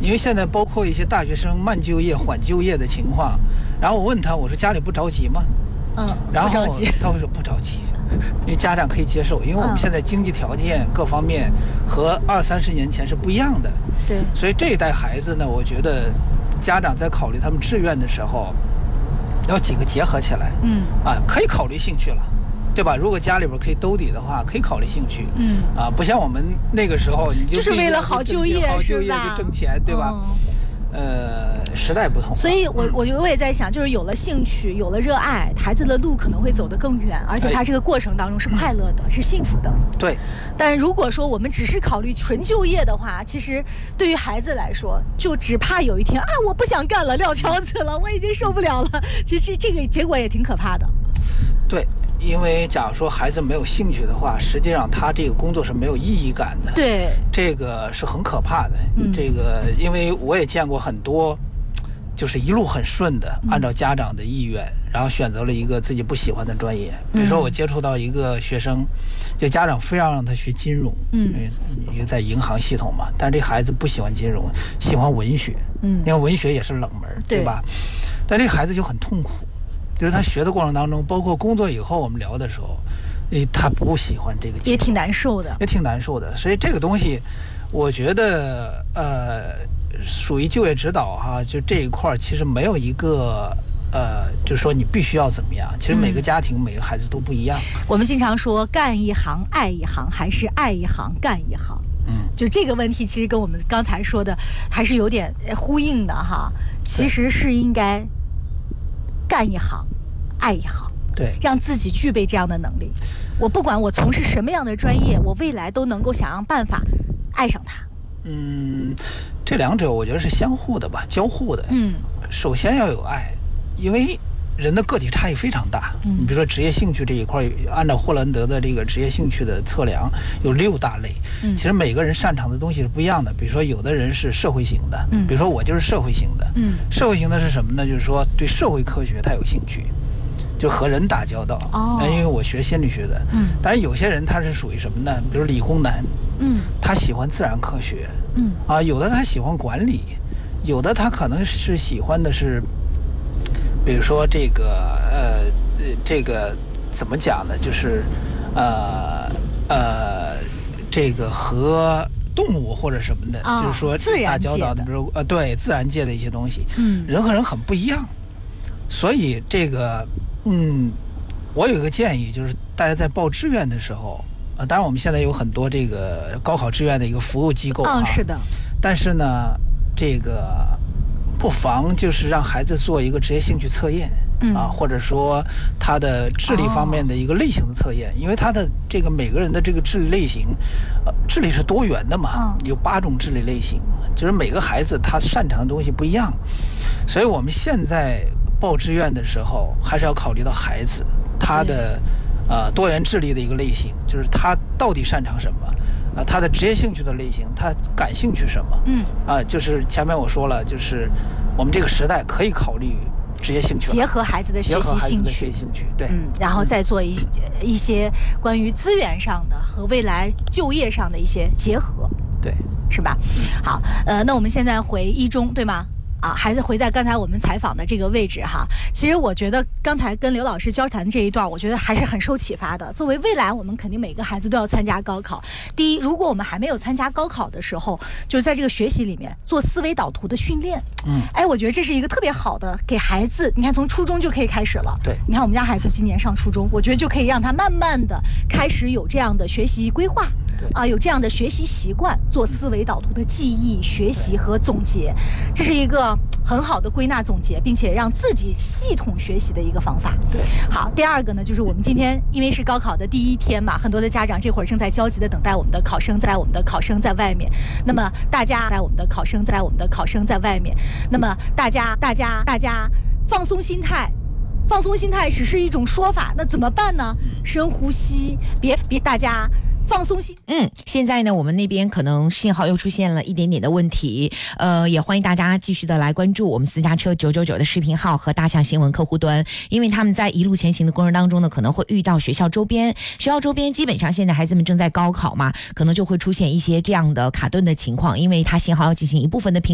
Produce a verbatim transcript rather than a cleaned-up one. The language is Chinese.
因为现在包括一些大学生慢就业、缓就业的情况，然后我问他，我说家里不着急吗？ 嗯， 然后不着急他会说不着急，因为家长可以接受，因为我们现在经济条件各方面和二三十年前是不一样的。 对， 所以这一代孩子呢，我觉得家长在考虑他们志愿的时候，要几个结合起来。嗯，啊，可以考虑兴趣了，对吧？如果家里边可以兜底的话，可以考虑兴趣。嗯，啊，不像我们那个时候，你就就是为了好就业， 好就业就挣钱，对吧？嗯呃，时代不同， 所以我我我也在想，就是有了兴趣，有了热爱，孩子的路可能会走得更远，而且他这个过程当中是快乐的，是幸福的。 对。 但如果说我们只是考虑纯就业的话，其实对于孩子来说，就只怕有一天啊，我不想干了，撂挑子了，我已经受不了了。其实这个结果也挺可怕的。 对。因为假如说孩子没有兴趣的话，实际上他这个工作是没有意义感的。 对， 这个是很可怕的。嗯、这个因为我也见过很多，就是一路很顺的，按照家长的意愿，嗯、然后选择了一个自己不喜欢的专业。比如说我接触到一个学生，就家长非要让他学金融，嗯，因为在银行系统嘛，但是这孩子不喜欢金融，喜欢文学，嗯，因为文学也是冷门，对吧？但这孩子就很痛苦。就是他学的过程当中，包括工作以后，我们聊的时候，诶，他不喜欢这个， 也挺难受的， 也挺难受的。所以这个东西，我觉得，呃，属于就业指导哈，就这一块其实没有一个，呃，就是说你必须要怎么样。其实每个家庭、嗯、每个孩子都不一样。 我们经常说，干一行爱一行，还是爱一行干一行。嗯，就这个问题，其实跟我们刚才说的还是有点呼应的哈。其实是应该。干一行，爱一行， 对， 让自己具备这样的能力。我不管我从事什么样的专业，我未来都能够想让办法爱上它。 嗯，这两者我觉得是相互的吧，交互的。嗯，首先要有爱，因为人的个体差异非常大。嗯，你比如说职业兴趣这一块，按照霍兰德的这个职业兴趣的测量，有六大类。嗯，其实每个人擅长的东西是不一样的。比如说，有的人是社会型的，嗯，比如说我就是社会型的。嗯，社会型的是什么呢？就是说对社会科学他有兴趣，就和人打交道。哦，因为我学心理学的。嗯，但是有些人他是属于什么呢？比如理工男。嗯，他喜欢自然科学。嗯，啊，有的他喜欢管理，有的他可能是喜欢的是。比如说这个呃这个怎么讲呢？就是呃呃这个和动物或者什么的，哦、就是说打交道的，比如呃对自然界的一些东西，嗯，人和人很不一样，所以这个嗯，我有一个建议，就是大家在报志愿的时候，呃，当然我们现在有很多这个高考志愿的一个服务机构啊， 嗯、是的， 但是呢，这个。不妨就是让孩子做一个职业兴趣测验、嗯、啊，或者说他的智力方面的一个类型的测验、哦、因为他的这个每个人的这个智力类型，呃，智力是多元的嘛、哦，有八种智力类型，就是每个孩子他擅长的东西不一样，所以我们现在报志愿的时候，还是要考虑到孩子他的呃多元智力的一个类型，就是他到底擅长什么。啊，他的职业兴趣的类型，他感兴趣什么？嗯，啊，就是前面我说了，就是我们这个时代可以考虑职业兴趣， 结合孩子的学习兴趣， 学习兴趣，对， 嗯，然后再做一一些关于资源上的和未来就业上的一些结合， 对， 是吧？嗯、好，呃，那我们现在回一中，对吗？啊，还是回在刚才我们采访的这个位置哈。其实我觉得刚才跟刘老师交谈这一段，我觉得还是很受启发的。作为未来，我们肯定每个孩子都要参加高考。第一，如果我们还没有参加高考的时候，就是在这个学习里面做思维导图的训练。嗯，哎，我觉得这是一个特别好的给孩子，你看从初中就可以开始了。 对， 你看我们家孩子今年上初中，我觉得就可以让他慢慢的开始有这样的学习规划。啊，有这样的学习习惯，做思维导图的记忆、学习和总结，这是一个很好的归纳总结，并且让自己系统学习的一个方法。 对， 好，第二个呢，就是我们今天因为是高考的第一天嘛，很多的家长这会儿正在焦急的等待我们的考生在我们的考生在外面。那么大家在我们的考生在我们的考生在外面，那么大家大家大家放松心态。放松心态只是一种说法，那怎么办呢？深呼吸，别别大家放松心。 嗯，现在呢，我们那边可能信号又出现了一点点的问题，呃，也欢迎大家继续的来关注我们私家车九九九的视频号和大象新闻客户端，因为他们在一路前行的过程当中呢，可能会遇到学校周边，学校周边基本上现在孩子们正在高考嘛，可能就会出现一些这样的卡顿的情况，因为它信号要进行一部分的评。